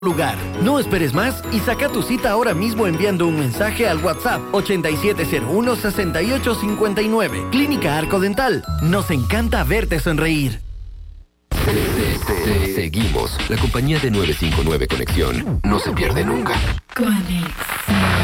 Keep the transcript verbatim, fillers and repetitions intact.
lugar. No esperes más y saca tu cita ahora mismo enviando un mensaje al WhatsApp ochenta y siete cero uno, sesenta y ocho cincuenta y nueve. Clínica Arco Dental. Nos encanta verte sonreír. Seguimos. La compañía de nueve cinco nueve Conexión no se pierde nunca. Conexión.